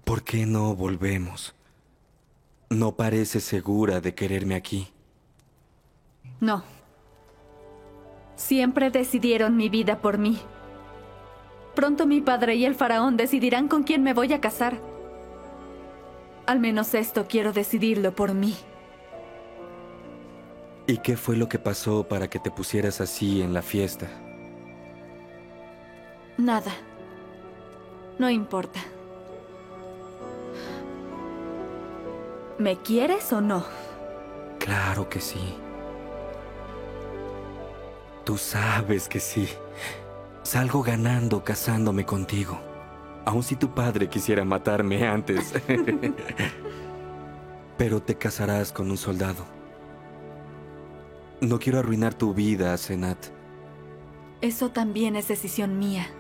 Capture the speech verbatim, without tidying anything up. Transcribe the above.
¿Por qué no volvemos? ¿No pareces segura de quererme aquí? No. Siempre decidieron mi vida por mí. Pronto mi padre y el faraón decidirán con quién me voy a casar. Al menos esto quiero decidirlo por mí. ¿Y qué fue lo que pasó para que te pusieras así en la fiesta? Nada. No importa. ¿Me quieres o no? Claro que sí. Tú sabes que sí. Salgo ganando casándome contigo. Aun si tu padre quisiera matarme antes. Pero te casarás con un soldado. No quiero arruinar tu vida, Senat. Eso también es decisión mía.